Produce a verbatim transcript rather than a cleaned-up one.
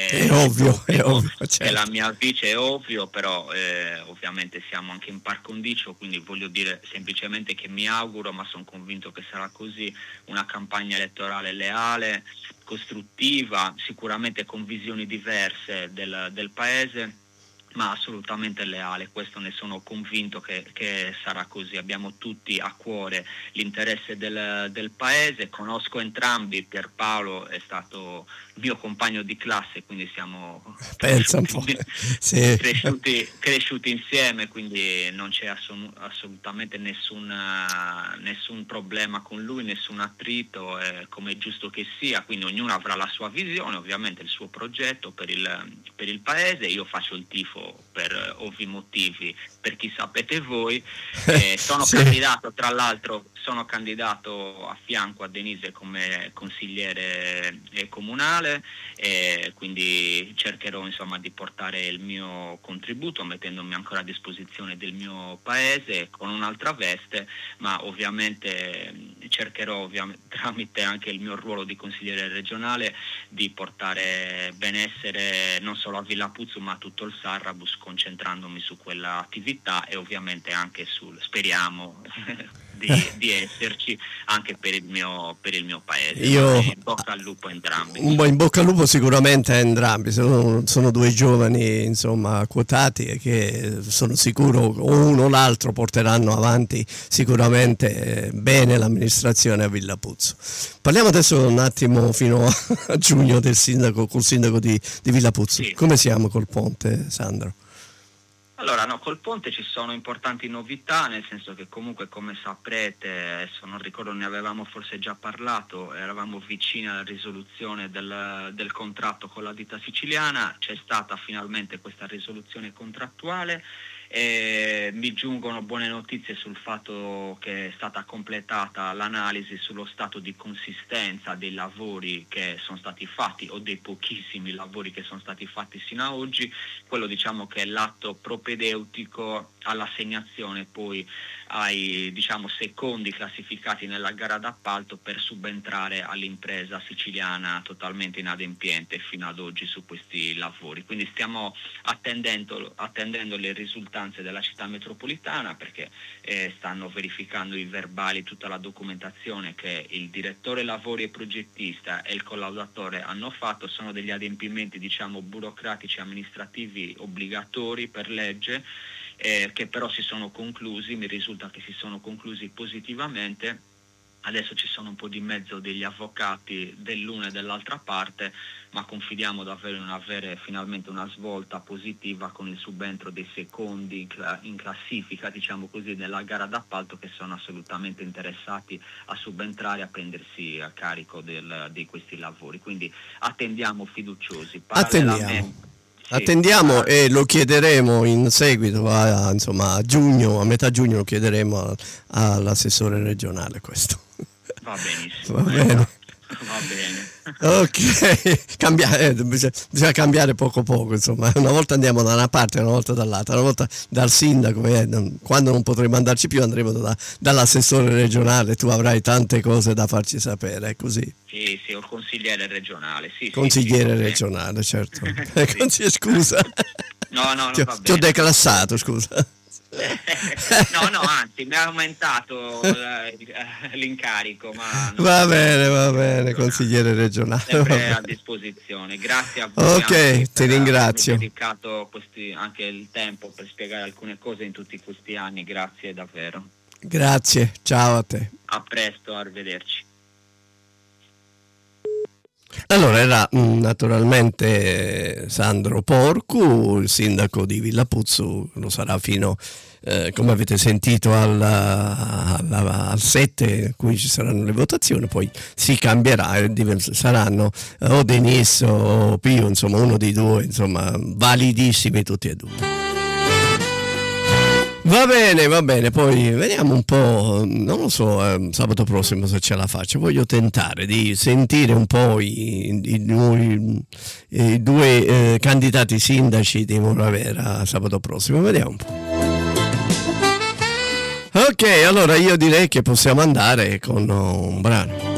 è ovvio, è ovvio, certo. È la mia vice, è ovvio, però eh, ovviamente siamo anche in par condicio, quindi voglio dire semplicemente che mi auguro, ma sono convinto che sarà così, una campagna elettorale leale, costruttiva, sicuramente con visioni diverse del, del paese, ma assolutamente leale. Questo ne sono convinto che, che sarà così. Abbiamo tutti a cuore l'interesse del, del paese, conosco entrambi, Pierpaolo è stato mio compagno di classe, quindi siamo Pensa cresciuti, un po'. Sì. cresciuti, cresciuti insieme, quindi non c'è assom- assolutamente nessun, nessun problema con lui, nessun attrito, eh, come è giusto che sia, quindi ognuno avrà la sua visione, ovviamente il suo progetto per il, per il paese. Io faccio il tifo per ovvi motivi, per chi sapete voi, eh, sono Sì. candidato, tra l'altro sono candidato a fianco a Denise come consigliere eh, comunale, e quindi cercherò insomma di portare il mio contributo mettendomi ancora a disposizione del mio paese con un'altra veste, ma ovviamente cercherò ovviamente, tramite anche il mio ruolo di consigliere regionale, di portare benessere non solo a Villa Puzzu ma a tutto il Sarrabus, concentrandomi su quella attività e ovviamente anche sul, speriamo di, di esserci anche per il mio, per il mio paese. Io, in bocca al lupo a entrambi. Un po' in bocca al lupo sicuramente a entrambi, sono, sono due giovani insomma quotati e che sono sicuro o uno o l'altro porteranno avanti sicuramente bene l'amministrazione a Villa Puzzu. Parliamo adesso un attimo fino a giugno del sindaco, col sindaco di, di Villa Puzzu. Sì. Come siamo col ponte, Sandro? Allora, no, col ponte ci sono importanti novità, nel senso che comunque, come saprete, adesso non ricordo, ne avevamo forse già parlato, eravamo vicini alla risoluzione del, del contratto con la ditta siciliana, c'è stata finalmente questa risoluzione contrattuale. E mi giungono buone notizie sul fatto che è stata completata l'analisi sullo stato di consistenza dei lavori che sono stati fatti o dei pochissimi lavori che sono stati fatti sino ad oggi. Quello diciamo che è l'atto propedeutico all'assegnazione poi ai diciamo secondi classificati nella gara d'appalto per subentrare all'impresa siciliana totalmente inadempiente fino ad oggi su questi lavori. Quindi stiamo attendendo, attendendo le risultanze della città metropolitana, perché eh, stanno verificando i verbali, tutta la documentazione che il direttore lavori e progettista e il collaudatore hanno fatto. Sono degli adempimenti diciamo burocratici amministrativi obbligatori per legge, Eh, che però si sono conclusi, mi risulta che si sono conclusi positivamente. Adesso ci sono un po' di mezzo degli avvocati dell'una e dell'altra parte, ma confidiamo davvero in avere finalmente una svolta positiva con il subentro dei secondi in, cla- in classifica, diciamo così, della gara d'appalto, che sono assolutamente interessati a subentrare, a prendersi a carico del, di questi lavori. Quindi attendiamo fiduciosi. Attendiamo. Sì, Attendiamo ah, e lo chiederemo in seguito, a, insomma, a giugno, a metà giugno lo chiederemo a, all'assessore regionale questo. Va benissimo. Va bene. Va bene. Ok, Cambia- eh, bisogna, bisogna cambiare poco poco, insomma, una volta andiamo da una parte, una volta dall'altra, una volta dal sindaco, eh, non- quando non potremo andarci più andremo da- dall'assessore regionale, tu avrai tante cose da farci sapere, è così. Sì, sì, o il consigliere regionale. Sì, Consigliere sì, sì, regionale, certo. Sì. Consigli- scusa. No, no, Ti ho, va ti ho bene. declassato, scusa. No, no, anzi, mi ha aumentato eh, l'incarico, ma non- Va bene, va bene, consigliere regionale. va sempre bene. a disposizione. Grazie a voi. Ok, anche ti per ringrazio. avermi dedicato questi, anche il tempo per spiegare alcune cose in tutti questi anni. Grazie davvero. Grazie, ciao a te. A presto, arrivederci. Allora era mh, naturalmente eh, Sandro Porcu, il sindaco di Villa Puzzu, lo sarà fino, eh, come avete sentito, alla- alla- al sette, in cui ci saranno le votazioni, poi si cambierà, e diven- saranno eh, o Denis o Pio, insomma uno dei due, insomma validissimi tutti e due. Va bene, va bene, poi vediamo un po', non lo so, eh, sabato prossimo se ce la faccio, voglio tentare di sentire un po' i, i, i- i due eh, candidati sindaci di Moravera sabato prossimo, vediamo un po'. Ok, allora io direi che possiamo andare con un brano.